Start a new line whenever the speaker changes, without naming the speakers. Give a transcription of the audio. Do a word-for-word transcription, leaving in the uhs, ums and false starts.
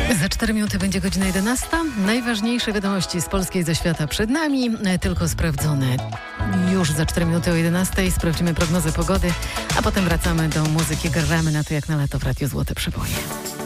Za cztery minuty będzie godzina jedenasta. Najważniejsze wiadomości z Polski i ze świata przed nami, tylko sprawdzone. Już za cztery minuty o jedenastej sprawdzimy prognozę pogody, a potem wracamy do muzyki, gramy na to jak na lato w Radiu Złote Przeboje.